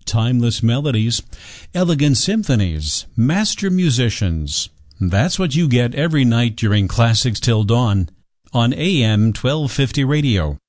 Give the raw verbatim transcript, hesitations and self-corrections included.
timeless melodies, elegant symphonies, master musicians. That's what you get every night during Classics Till Dawn on A M twelve fifty radio.